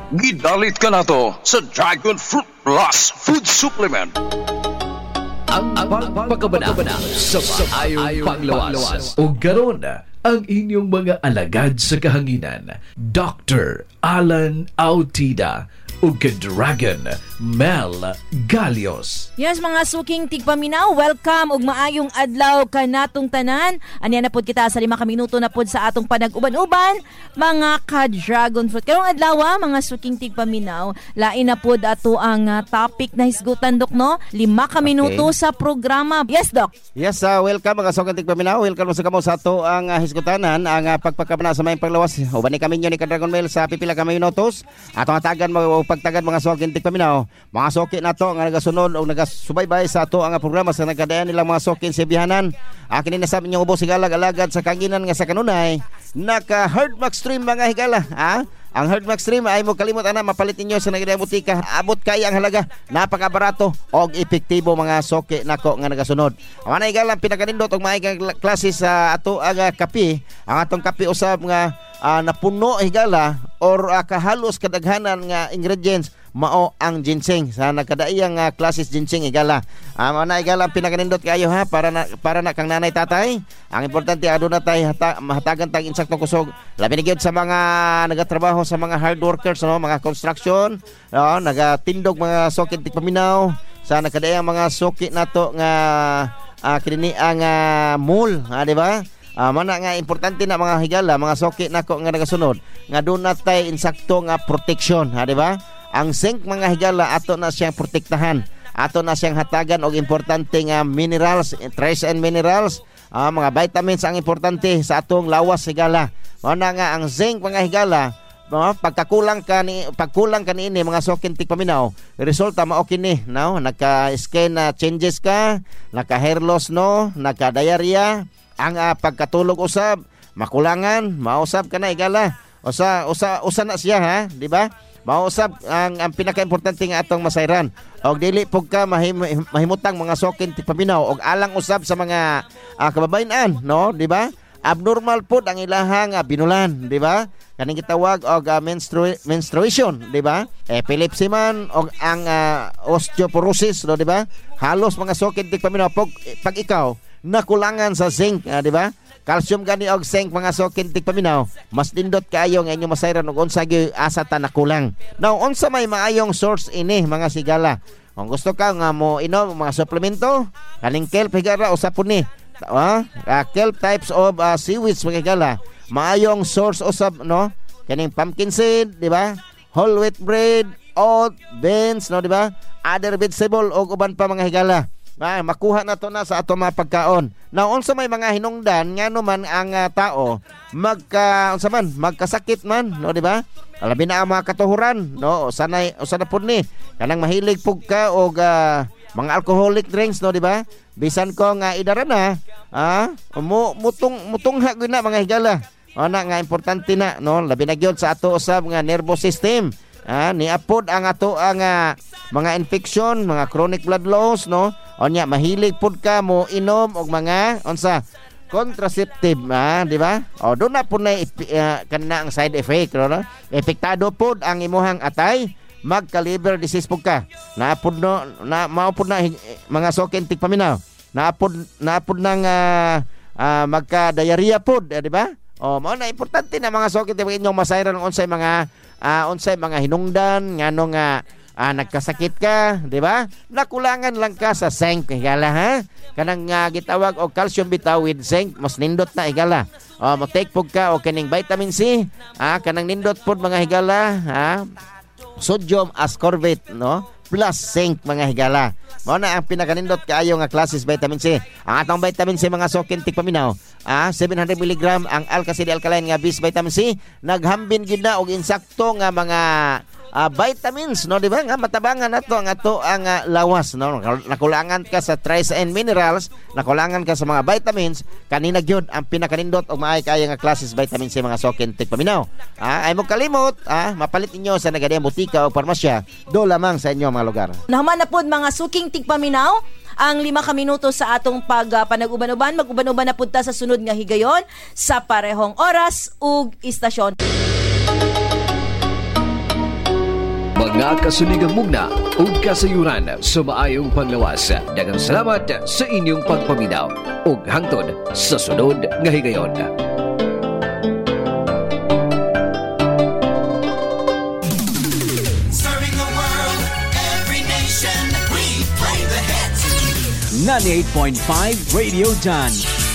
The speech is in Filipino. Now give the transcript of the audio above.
Gidalit ka na to sa Dragon Fruit Plus Food Supplement. Ang pagpakabanana sa maayong panglawas. O garon ang inyong mga alagad sa kahanginan, Dr. Alan Autida o Dragon Mel Galios. Yes, mga suking tigpaminaw, welcome ug maayong adlaw kanatong tanan. Anya na pod kita sa 5 minuto na pod sa atong panag-uban-uban, mga ka-dragon fruit. Karong adlaw, mga suking tigpaminaw, lain na pod ato ang topic na hisgutan, Dok, no? 5 ka minuto sa programa. Yes, Dok. Yes, welcome mga suking tigpaminaw. Welcome sa kamo sa ato ang hisgutanan, ang pagpakabana sa mayong panglawas. Uban ni kami nyo ni ka-Dragon Mel sa pipila ka minutos. Atong atagan pagtagad mga suking tigpaminaw. Mga suki na to nga nagasunod o nagasubaybay sa ato ang programa sa nagkadayan nilang mga sukin sa bihanan. Kini na sabi niyo ubos higalag-alagad sa kanginan nga sa kanunay. Naka Hardmax Stream mga higala. Ang Hardmax Stream ay mo kalimot ana mapalit ninyo sa nagdayang butika. Abot kay ang halaga, napakabarato og epektibo mga suki nako nga nagasunod. Ang ana higala pinakanindot og maayong klase sa ato ang kape. Ang atong kape usab nga napuno higala or kahalos kadaghanan nga ingredients mao ang ginseng sa nagkadaiyang klases ginseng higala. Ana higala pinakanindot kayo para na kang nanay tatay. Ang importante aduna tay mahatagan tag insaktong kusog labi na gyud sa mga nagatrabaho sa mga hard workers, no, mga construction, no, nagatindog mga suki tigpaminaw sa nagkadaiyang mga suki nato nga kini ang mall, di ba? Mana nga importante na mga higala, mga suki nako nga nagasunod nga doon natay insakto nga protection, di ba? Ang zinc mga higala ato na siyang protektahan, ato na siyang hatagan og importante nga minerals, trace and minerals, mga vitamins ang importante sa atong lawas higala. Mana nga ang zinc mga higala, pagkulang kanini mga sukin tigpaminaw, resulta mao kini, no, nagka-skin changes ka, naka-hair loss, no, naka-diarrhea, ang pagkatulog usab makulangan, mausab ka na higala. Usa na siya, di ba? Mausab ang pinaka-importante nga atong masayran. Og dili pug ka mahimutang mga sukin tigpaminaw og alang usab sa mga kababayan-an, no, di ba? Abnormal pod ang ilahang binulan, di ba? Kaning gitawag og menstruation, di ba? Epilepsy man og ang osteoporosis, no, di ba? Halos mga sukin tigpaminaw pag ikaw nakulangan sa zinc, di ba? Calcium gani og zinc mga sukin tigpaminaw, mas nindot kaayo nga inyo masayran og unsa gyud asa ta nakulang. Now unsa may maayong source ini mga sigala? Kung gusto ka nga mo inom mga suplemento, kaning kelp higara usapon ni. Kelp types of seaweeds mga higala. Maayong source usab, no? Kaning pumpkin seed, di ba? Whole wheat bread, oat, beans, no, di ba? Other vegetable og uban pa mga higala. Makuha na to na sa ato mga pagkaon. Now unsa may mga hinungdan nga naman ang tao magkasakit man, no, di ba? Alabi na ang mga katuhuran, no, usa na pud ni kanang mahilig pug ka og mga alcoholic drinks, no, di ba? Bisan ko nga idara na, mutungha gyud na mga higala. Ana nga importante na, no, labi na gyud sa ato usab nga nervous system. Niapod ang ato ang mga infection, mga chronic blood loss, no? Onya mahilig pud ka mo inom og mga contraceptive, di ba? O do na pud na kanina ang side effect, no? Epektado pud ang imuhang atay, magka-liver disease pud ka. Naapod no na mao pud na mga sukin tigpaminaw. Naapod nang magka-diarrhea pud, di ba? O mao na importante na mga sukin tigpaminaw inyong masayran unsay mga hinungdan ngano nga nagkasakit ka, di ba? Nakulangan lang ka sa zinc higala, ha? Kanang gitawag og calcium bitaw with zinc, mas nindot na higala. Mo take pug ka og kaning vitamin C, kanang nindot pud mga higala, sodium ascorbate, no? Plus zinc mga higala. Mao na ang pinakanindot kaayo nga classes vitamin C. Ang atong vitamin C mga sukin tigpaminaw, 700 mg ang alkali alkaline nga bis vitamin C, naghambin gid na og insakto nga mga vitamins, no, di ba? Nga matabangan nato ang ato ang lawas, no. Nakulangan ka sa trace and minerals, nakulangan ka sa mga vitamins, kanina gyud ang pinakanindot og maay kaya nga classes vitamin C mga sukin tigpaminaw. Ay mo kalimot, mapalit ninyo sa nagadayang butika o parmasya do lamang sa inyo mga lugar. Nahuman na pod mga suking tigpaminaw ang 5 ka minuto sa atong panag-uban-uban. Mag-uban-uban na punta sa sunod nga higayon sa parehong oras ug istasyon. nakasuligang mugna ug kasayuran sa maayong panglawas. Daghang salamat sa inyong pagpaminaw ug hangtod sa sunod nga higayon. Serving the world, every nation, we play the hits. 98.5 Radio Done.